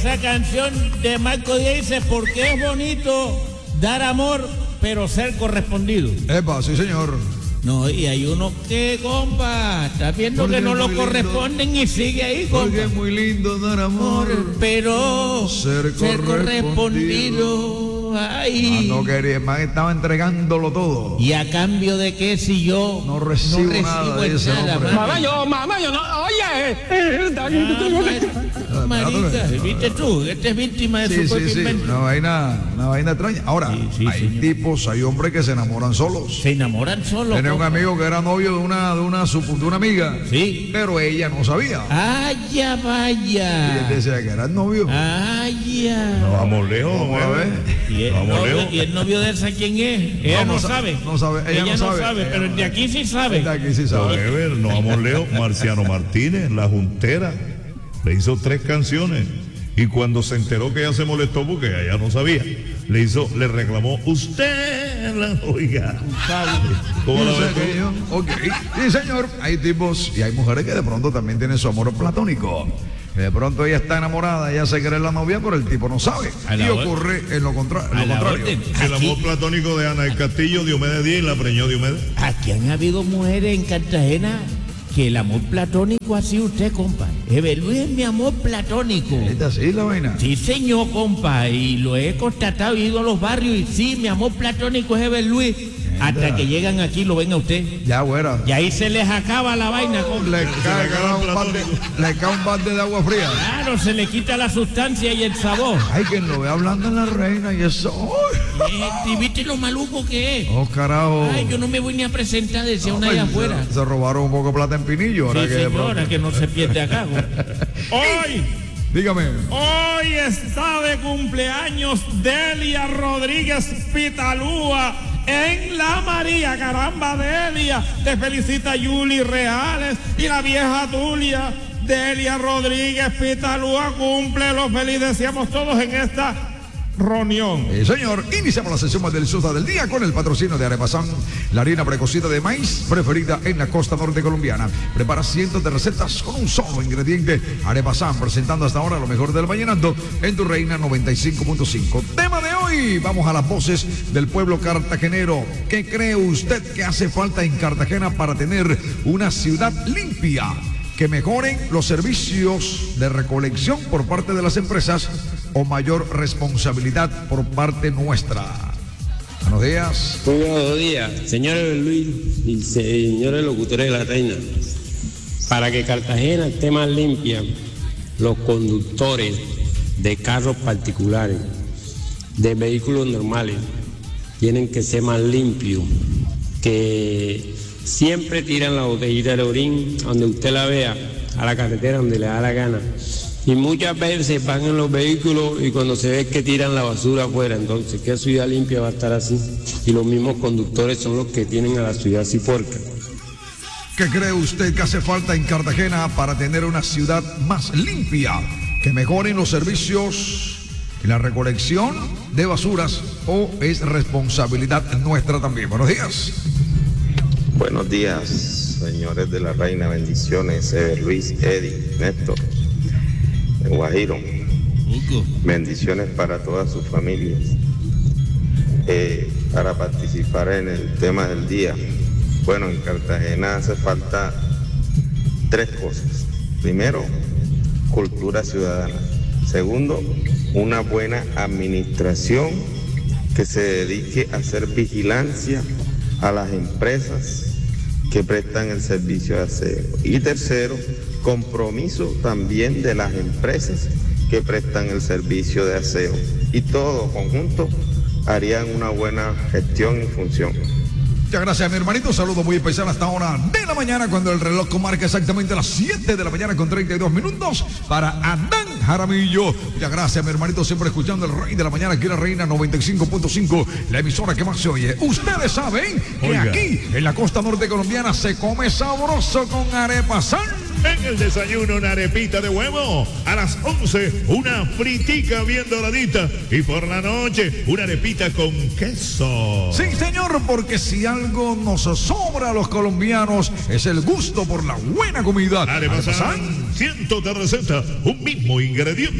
esa canción de Marco Díaz dice, porque es bonito dar amor, pero ser correspondido. Epa, sí, señor. No, y hay uno que, compa, está viendo que no lo corresponden y sigue ahí, compa. Porque es muy lindo dar amor, pero ser correspondido. Ay. No quería, el man estaba entregándolo todo. ¿Y a cambio de qué si yo no recibo nada de ese hombre? Mamá, yo no, oye. Marica, viste tú, este es víctima de su propio invento. Una vaina extraña. Ahora, hay tipos, hay hombres que se enamoran solos. Se enamoran solos. Tenía un amigo que era novio de una amiga. Sí. Pero ella no sabía. Vaya. Y él decía que era el novio. Vaya. No, vamos lejos, ¿Cómo la ves? ¿Y el novio de esa quién es? Ella no sabe. No sabe. Ella no sabe, pero el de aquí sí sabe. El de aquí sí sabe. No vamos lejos. Marciano Martínez, La Juntera, le hizo 3 canciones. Y cuando se enteró que ella se molestó porque ella no sabía, le reclamó, usted la oiga. ¿Cómo la ves tú? Ok, sí señor, hay tipos y hay mujeres que de pronto también tienen su amor platónico. De pronto ella está enamorada, ella se cree la novia, pero el tipo no sabe. Y ocurre en lo contrario. El amor platónico de Ana del Castillo, Diomedes Díaz, y la preñó Diomedes. Aquí han habido mujeres en Cartagena que el amor platónico ha sido usted, compa. Luis es mi amor platónico. ¿Es así la vaina? Sí, señor, compa, y lo he constatado, he ido a los barrios y sí, mi amor platónico es Luis. Hasta que llegan aquí lo ven a usted. Ya, güera. Y ahí se les acaba la vaina, compa. Le cae un balde de agua fría. Claro, se le quita la sustancia y el sabor. Hay quien lo ve hablando en la reina y eso. ¿Y viste lo maluco que es? Oh, carajo. Ay, yo no me voy ni a presentar, decía una allá afuera. Se robaron un poco de plata en Pinillo. Sí, señora, que no se pierde acá. Hoy. Dígame. Hoy está de cumpleaños Delia Rodríguez Pitalúa en La María, caramba, Delia. Te felicita Yuli Reales y la vieja Tulia. Delia Rodríguez Pitalúa cumple, los feliz deseamos todos en esta reunión. Señor, iniciamos la sesión más deliciosa del día con el patrocinio de Arepasán, la harina precocida de maíz preferida en la costa norte colombiana. Prepara cientos de recetas con un solo ingrediente. Arepasán, presentando hasta ahora lo mejor del vallenato en tu Reina 95.5. Tema de hoy, vamos a las voces del pueblo cartagenero. ¿Qué cree usted que hace falta en Cartagena para tener una ciudad limpia? Que mejoren los servicios de recolección por parte de las empresas o mayor responsabilidad por parte nuestra. Buenos días. Muy buenos días, señores Luis y señores locutores de la Reina. Para que Cartagena esté más limpia, los conductores de carros particulares, de vehículos normales, tienen que ser más limpios, que siempre tiran la botellita de orín donde usted la vea, a la carretera donde le da la gana. Y muchas veces van en los vehículos y cuando se ve que tiran la basura afuera, entonces, ¿qué ciudad limpia va a estar así? Y los mismos conductores son los que tienen a la ciudad así puerca. ¿Qué cree usted que hace falta en Cartagena para tener una ciudad más limpia? Que mejoren los servicios y la recolección de basuras o es responsabilidad nuestra también. Buenos días. Buenos días, señores de la Reina, bendiciones, Luis, Eddie, Néstor, Guajiro, bendiciones para todas sus familias. Para participar en el tema del día, bueno, en Cartagena hace falta 3 cosas. Primero, cultura ciudadana. Segundo, una buena administración que se dedique a hacer vigilancia a las empresas que prestan el servicio de aseo. Y tercero, compromiso también de las empresas que prestan el servicio de aseo. Y todo conjunto harían una buena gestión y función. Muchas gracias, mi hermanito. Saludo muy especial hasta ahora de la mañana, cuando el reloj marca exactamente las 7 de la mañana con 32 minutos para Adán Jaramillo. Muchas gracias, mi hermanito, siempre escuchando el Rey de la Mañana, aquí en la Reina 95.5, la emisora que más se oye. Ustedes saben que aquí, en la costa norte colombiana, se come sabroso con Arepasán. En el desayuno, una arepita de huevo. A las 11, una fritica bien doradita. Y por la noche, una arepita con queso. Sí, señor, porque si algo nos sobra a los colombianos es el gusto por la buena comida. Arepasán, cientos de recetas, un mismo ingrediente.